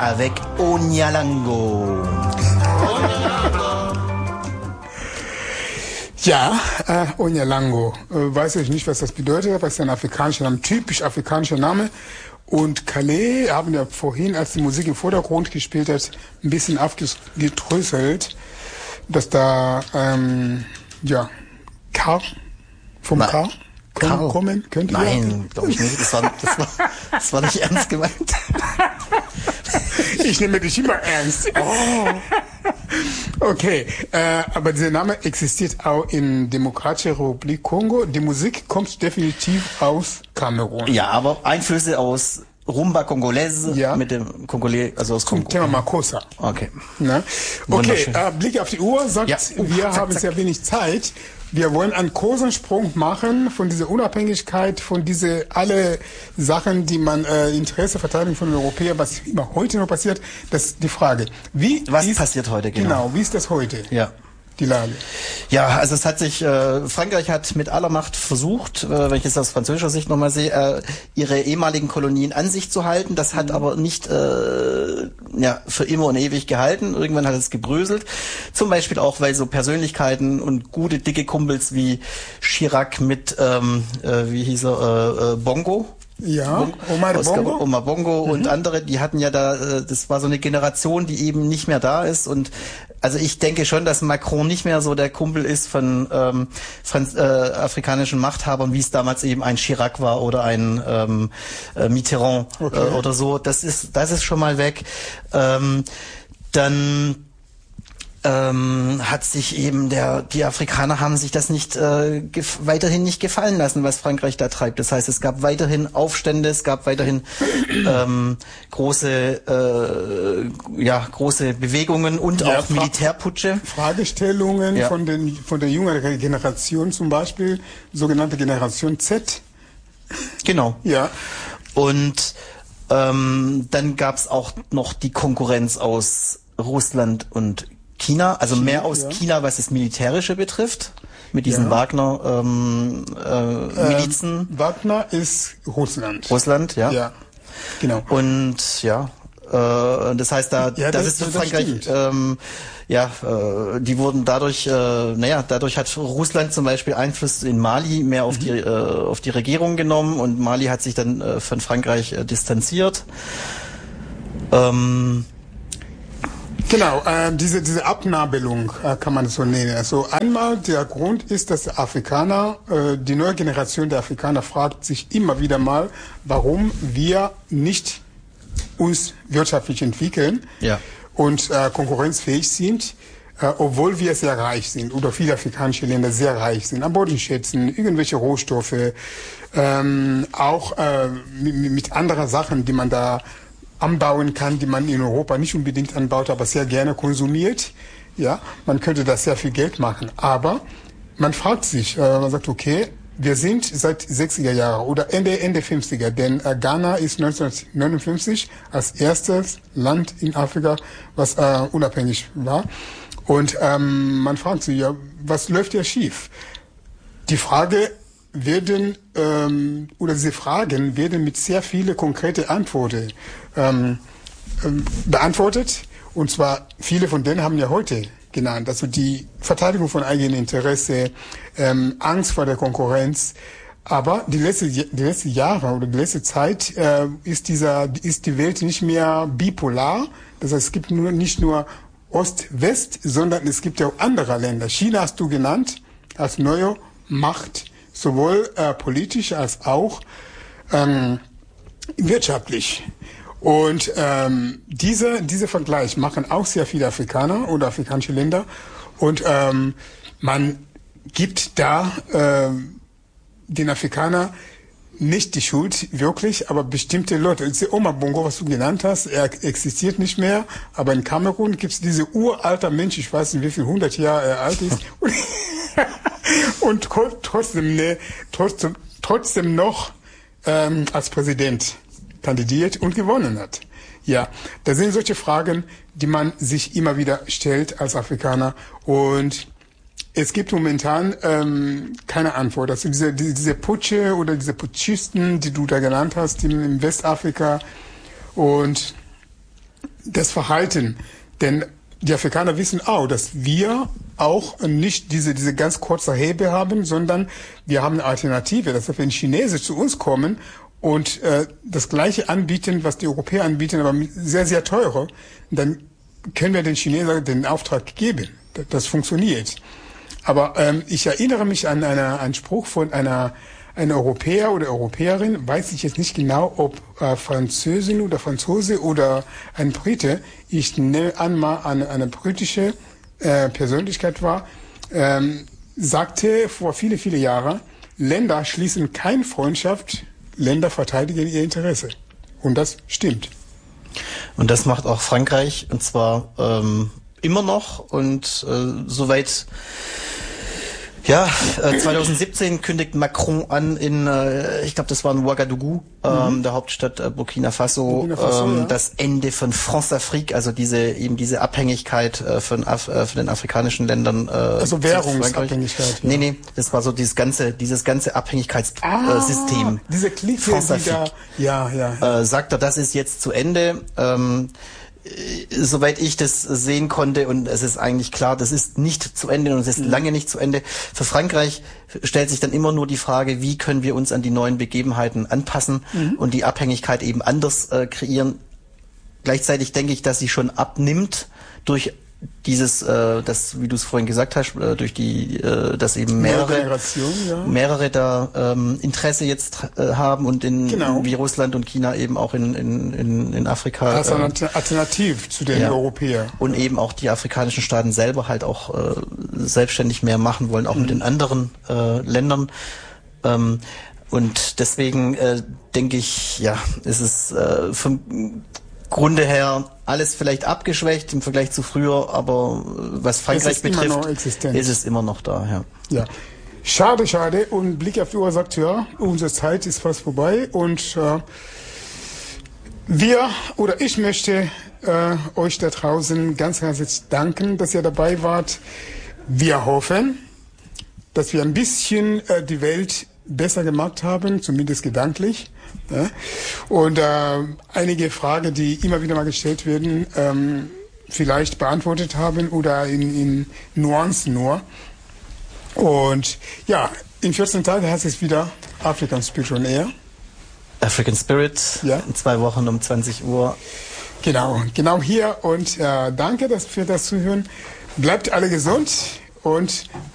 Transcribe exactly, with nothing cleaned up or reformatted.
avec Onyalango. Ja, äh, Onyalango. Äh, weiß ich nicht, was das bedeutet, aber es ist ein afrikanischer Name, typisch afrikanischer Name. Und Calais haben ja vorhin, als die Musik im Vordergrund gespielt hat, ein bisschen aufgedröselt, dass da, ähm, ja, Kar, vom Na, Kar, kommen, kommen könnte. Nein, glaube ich nicht. Das war, das, war, das war nicht ernst gemeint. Ich nehme dich immer ernst. Oh. Okay, äh, aber dieser Name existiert auch in Demokratischer Republik Kongo. Die Musik kommt definitiv aus Kamerun. Ja, aber Einflüsse aus Rumba Congolaise ja. mit dem Kongolais, also aus Kongo. Zum Thema Makossa. Okay. Na? Okay, äh, Blick auf die Uhr sagt, ja. uh, wir zack, haben zack. sehr wenig Zeit. Wir wollen einen großen Sprung machen von dieser Unabhängigkeit, von diese alle Sachen, die man äh, Interesse verteidigen von den Europäern, was immer heute noch passiert. Das ist die Frage. Wie was ist, passiert heute genau? Genau, wie ist das heute? Ja. Die Lage. Ja, also es hat sich, äh, Frankreich hat mit aller Macht versucht, äh, wenn ich es aus französischer Sicht nochmal sehe, äh, ihre ehemaligen Kolonien an sich zu halten. Das hat mhm. aber nicht äh, ja, für immer und ewig gehalten. Irgendwann hat es gebröselt. Zum Beispiel auch, weil so Persönlichkeiten und gute, dicke Kumpels wie Chirac mit, ähm, äh, wie hieß er, äh, äh, Bongo, Ja, Omar Bongo, Omar Bongo mhm. und andere, die hatten ja da, das war so eine Generation, die eben nicht mehr da ist. Und also ich denke schon, dass Macron nicht mehr so der Kumpel ist von ähm, Franz, äh, afrikanischen Machthabern, wie es damals eben ein Chirac war oder ein ähm, äh, Mitterrand okay. äh, oder so. Das ist, das ist schon mal weg. Ähm, dann Ähm, hat sich eben der, die Afrikaner haben sich das nicht äh, gef- weiterhin nicht gefallen lassen, was Frankreich da treibt. Das heißt, es gab weiterhin Aufstände, es gab weiterhin ähm, große, äh, ja, große Bewegungen und ja, auch Fra- Militärputsche. Fragestellungen ja. von den, von der jüngeren Generation zum Beispiel, sogenannte Generation Z. Genau. Ja. Und ähm, dann gab's auch noch die Konkurrenz aus Russland und China, also China, mehr aus ja. China, was das Militärische betrifft, mit diesen ja. Wagner ähm, äh, Milizen. Ähm, Wagner ist Russland. Russland, ja. Ja, genau. Und ja, äh, das heißt, da ja, das, das ist für das Frankreich, ähm, ja, äh, die wurden dadurch, äh, naja, dadurch hat Russland zum Beispiel Einfluss in Mali mehr auf mhm. die äh, auf die Regierung genommen und Mali hat sich dann äh, von Frankreich äh, distanziert. Ähm, Genau, äh, diese, diese Abnabelung äh, kann man so nennen. Also einmal der Grund ist, dass der Afrikaner, äh, die neue Generation der Afrikaner fragt sich immer wieder mal, warum wir nicht uns wirtschaftlich entwickeln ja. und äh, konkurrenzfähig sind, äh, obwohl wir sehr reich sind oder viele afrikanische Länder sehr reich sind an Bodenschätzen, irgendwelche Rohstoffe, ähm, auch äh, mit, mit anderen Sachen, die man da anbauen kann, die man in Europa nicht unbedingt anbaut, aber sehr gerne konsumiert. Ja, man könnte da sehr viel Geld machen. Aber man fragt sich, äh, man sagt, okay, wir sind seit sechziger Jahren oder Ende, Ende fünfziger, denn äh, Ghana ist neunzehnhundertneunundfünfzig als erstes Land in Afrika, was äh, unabhängig war. Und ähm, man fragt sich, ja, was läuft hier schief? Die Frage werden, ähm, oder diese Fragen werden mit sehr vielen konkreten Antworten ähm, ähm, beantwortet. Und zwar, viele von denen haben ja heute genannt. Also die Verteidigung von eigenem Interesse, ähm, Angst vor der Konkurrenz. Aber die letzte, die letzten Jahre oder die letzte Zeit äh, ist dieser, ist die Welt nicht mehr bipolar. Das heißt, es gibt nur, nicht nur Ost-West, sondern es gibt ja auch andere Länder. China hast du genannt als neue Macht, sowohl äh, politisch als auch ähm, wirtschaftlich. Und ähm, dieser dieser Vergleich machen auch sehr viele Afrikaner oder afrikanische Länder. Und ähm, man gibt da ähm, den Afrikanern nicht die Schuld, wirklich, aber bestimmte Leute. Diese Omar Bongo, was du genannt hast, er existiert nicht mehr, aber in Kamerun gibt es diese uralter Mensch, ich weiß nicht, wie viel hundert Jahre er alt ist, und trotzdem, ne, trotzdem, trotzdem noch ähm, als Präsident kandidiert und gewonnen hat. Ja, das sind solche Fragen, die man sich immer wieder stellt als Afrikaner, und es gibt momentan ähm, keine Antwort. Also diese, diese, diese Putsche oder diese Putschisten, die du da genannt hast in, in Westafrika, und das Verhalten. Denn die Afrikaner wissen auch, dass wir auch nicht diese, diese ganz kurze Hebe haben, sondern wir haben eine Alternative. Das heißt, wenn Chinesen zu uns kommen und äh, das Gleiche anbieten, was die Europäer anbieten, aber sehr, sehr teure, dann können wir den Chinesen den Auftrag geben. Das, das funktioniert. Aber ähm, ich erinnere mich an eine, einen Spruch von einer, einer Europäer oder Europäerin, weiß ich jetzt nicht genau, ob äh, Französin oder Franzose oder ein Brite. Ich nehme an, mal eine, eine britische äh, Persönlichkeit war, ähm, sagte vor viele, viele Jahren, Länder schließen keine Freundschaft, Länder verteidigen ihr Interesse. Und das stimmt. Und das macht auch Frankreich, und zwar ähm, immer noch. Und äh, soweit, ja, äh, zwanzig siebzehn kündigt Macron an in, äh, ich glaube, das war in Ouagadougou, ähm, mhm. der Hauptstadt äh, Burkina Faso, Burkina Faso ähm, ja. das Ende von France-Afrique, also diese eben diese Abhängigkeit äh, von, Af äh, von den afrikanischen Ländern. Äh, also Währungsabhängigkeit. Ja. Nee, nee, das war so dieses ganze, dieses ganze Abhängigkeitssystem. Ah, diese Clique, die da, ja, ja. ja. Äh, sagt er, das ist jetzt zu Ende. Ähm, Soweit ich das sehen konnte, und es ist eigentlich klar, das ist nicht zu Ende und es ist mhm. lange nicht zu Ende. Für Frankreich stellt sich dann immer nur die Frage, wie können wir uns an die neuen Begebenheiten anpassen mhm. und die Abhängigkeit eben anders äh, kreieren. Gleichzeitig denke ich, dass sie schon abnimmt durch dieses, äh, das, wie du es vorhin gesagt hast, äh, durch die, äh, dass eben mehrere, ja. mehrere da ähm, Interesse jetzt äh, haben und in, genau. wie Russland und China eben auch in in in, in Afrika. Als äh, Alternativ zu den ja. Europäern. Und eben auch die afrikanischen Staaten selber halt auch äh, selbstständig mehr machen wollen, auch mhm. mit den anderen äh, Ländern. Ähm, und deswegen äh, denke ich, ja, ist es äh, vom Grunde her alles vielleicht abgeschwächt im Vergleich zu früher, aber was Frankreich betrifft, ist es immer noch da. Ja. Ja. Schade, schade. Und Blick auf die Uhr sagt, ja, unsere Zeit ist fast vorbei. Und äh, wir oder ich möchte äh, euch da draußen ganz herzlich danken, dass ihr dabei wart. Wir hoffen, dass wir ein bisschen äh, die Welt besser gemacht haben, zumindest gedanklich. Ja. Und äh, einige Fragen, die immer wieder mal gestellt werden, ähm, vielleicht beantwortet haben oder in, in Nuancen nur. Und ja, in vierzehn Tagen heißt es wieder African Spirit on Air. African Spirit, ja. in zwei Wochen um zwanzig Uhr. Genau, genau hier. Und äh, danke dass für das Zuhören. Bleibt alle gesund und